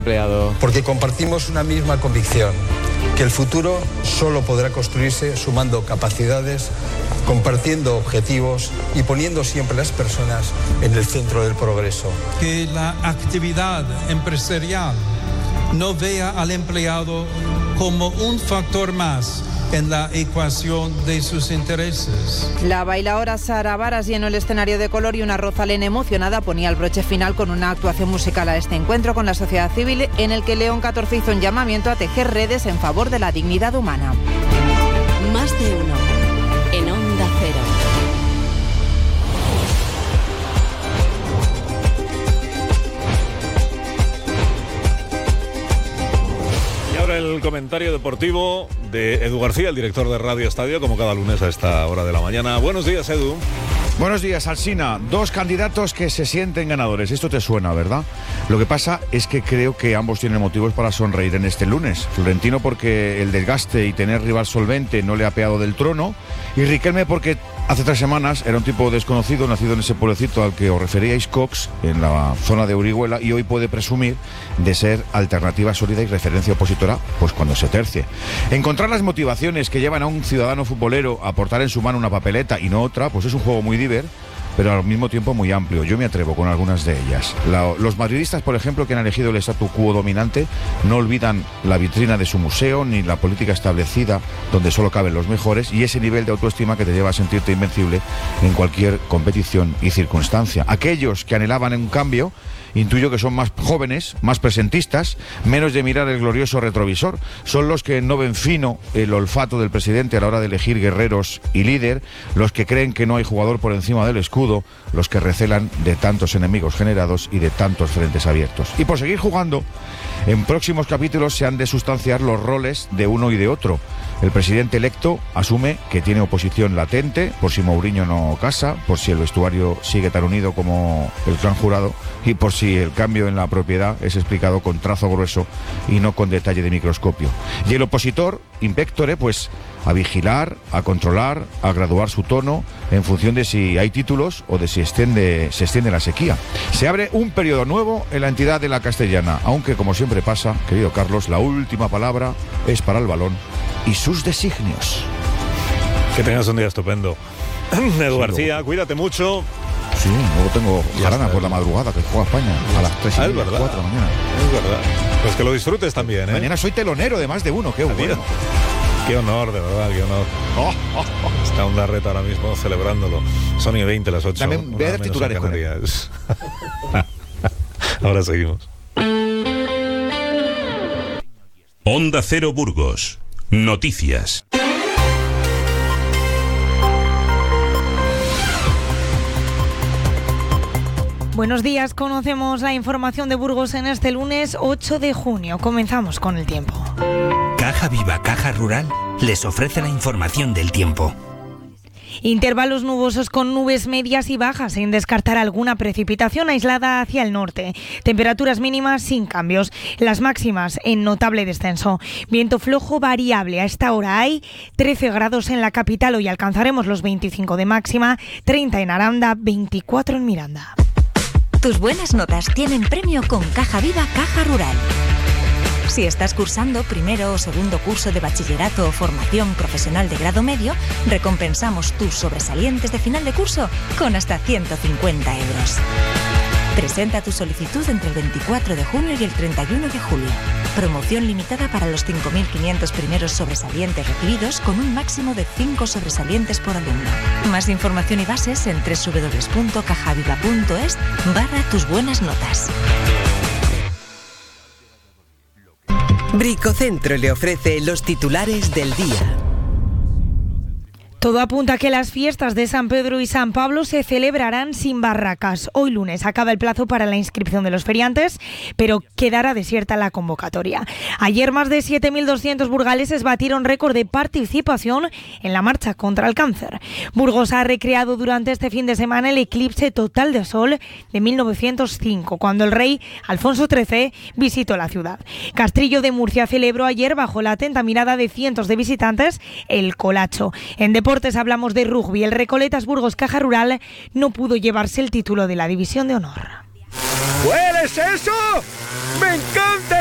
Porque compartimos una misma convicción, que el futuro solo podrá construirse sumando capacidades, compartiendo objetivos y poniendo siempre a las personas en el centro del progreso. Que la actividad empresarial no vea al empleado como un factor más en la ecuación de sus intereses. La bailaora Sara Varas llenó el escenario de color y una Rosalén emocionada ponía el broche final con una actuación musical a este encuentro con la sociedad civil en el que León XIV hizo un llamamiento a tejer redes en favor de la dignidad humana. Más de uno en Onda Cero. El comentario deportivo de Edu García, el director de Radio Estadio, como cada lunes a esta hora de la mañana. Buenos días, Edu. Buenos días, Alsina. Dos candidatos que se sienten ganadores. Esto te suena, ¿verdad? Lo que pasa es que creo que ambos tienen motivos para sonreír en este lunes. Florentino porque el desgaste y tener rival solvente no le ha apeado del trono. Y Riquelme porque hace 3 semanas era un tipo desconocido, nacido en ese pueblecito al que os referíais, Cox, en la zona de Orihuela, y hoy puede presumir de ser alternativa sólida y referencia opositora, pues cuando se tercie. Encontrar las motivaciones que llevan a un ciudadano futbolero a portar en su mano una papeleta y no otra, pues es un juego muy divertido, pero al mismo tiempo muy amplio. Yo me atrevo con algunas de ellas. Los madridistas, por ejemplo, que han elegido el statu quo dominante, no olvidan la vitrina de su museo ni la política establecida donde solo caben los mejores y ese nivel de autoestima que te lleva a sentirte invencible en cualquier competición y circunstancia. Aquellos que anhelaban un cambio, intuyo que son más jóvenes, más presentistas, menos de mirar el glorioso retrovisor. Son los que no ven fino el olfato del presidente a la hora de elegir guerreros y líder, los que creen que no hay jugador por encima del escudo, los que recelan de tantos enemigos generados y de tantos frentes abiertos. Y por seguir jugando, en próximos capítulos se han de sustanciar los roles de uno y de otro. El presidente electo asume que tiene oposición latente, por si Mourinho no casa, por si el vestuario sigue tan unido como el clan jurado y por si el cambio en la propiedad es explicado con trazo grueso y no con detalle de microscopio. Y el opositor, inspectore, pues a vigilar, a controlar, a graduar su tono en función de si hay títulos o de si se extiende la sequía. Se abre un periodo nuevo en la entidad de la Castellana, aunque como siempre pasa, querido Carlos, la última palabra es para el balón y sus designios. Que tengas un día estupendo. Edu García, cuídate mucho. Sí, luego tengo jarana por la madrugada que juega España a las 3 y media, 4 de la mañana. Es verdad. Pues que lo disfrutes también, ¿eh? Mañana soy telonero de Más de Uno, qué bueno. Qué honor, de verdad, qué honor. Está Onda Reta ahora mismo celebrándolo. Son y 20 las 8. También voy a dar titulares con él. Ahora seguimos. Onda Cero Burgos. Noticias. Buenos días, conocemos la información de Burgos en este lunes 8 de junio. Comenzamos con el tiempo. Caja Viva, Caja Rural, les ofrece la información del tiempo. Intervalos nubosos con nubes medias y bajas, sin descartar alguna precipitación aislada hacia el norte. Temperaturas mínimas sin cambios, las máximas en notable descenso. Viento flojo variable. A esta hora hay 13 grados en la capital. Hoy alcanzaremos los 25 de máxima, 30 en Aranda, 24 en Miranda. Tus buenas notas tienen premio con Caja Viva, Caja Rural. Si estás cursando primero o segundo curso de bachillerato o formación profesional de grado medio, recompensamos tus sobresalientes de final de curso con hasta 150 euros. Presenta tu solicitud entre el 24 de junio y el 31 de julio. Promoción limitada para los 5.500 primeros sobresalientes recibidos con un máximo de 5 sobresalientes por alumno. Más información y bases en www.cajaviva.es/tus buenas notas. Bricocentro le ofrece los titulares del día. Todo apunta a que las fiestas de San Pedro y San Pablo se celebrarán sin barracas. Hoy lunes acaba el plazo para la inscripción de los feriantes, pero quedará desierta la convocatoria. Ayer más de 7.200 burgaleses batieron récord de participación en la marcha contra el cáncer. Burgos ha recreado durante este fin de semana el eclipse total de sol de 1905, cuando el rey Alfonso XIII visitó la ciudad. Castrillo de Murcia celebró ayer, bajo la atenta mirada de cientos de visitantes, el colacho. En deportes hablamos de rugby. El Recoletas Burgos Caja Rural no pudo llevarse el título de la División de Honor. ¿Hueles eso? ¡Me encanta!